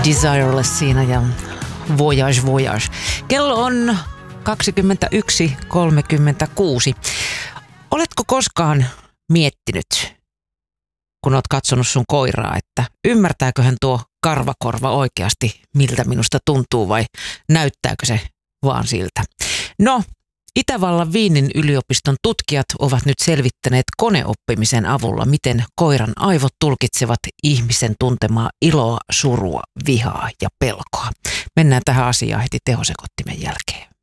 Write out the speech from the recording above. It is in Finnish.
Desireless siinä ja Voyage Voyage. Kello on 21.36. Oletko koskaan miettinyt, kun olet katsonut sun koiraa, että ymmärtääköhän tuo karvakorva oikeasti, miltä minusta tuntuu vai näyttääkö se vaan siltä? No, Itävallan Wienin yliopiston tutkijat ovat nyt selvittäneet koneoppimisen avulla, miten koiran aivot tulkitsevat ihmisen tuntemaa iloa, surua, vihaa ja pelkoa. Mennään tähän asiaan heti tehosekottimen jälkeen.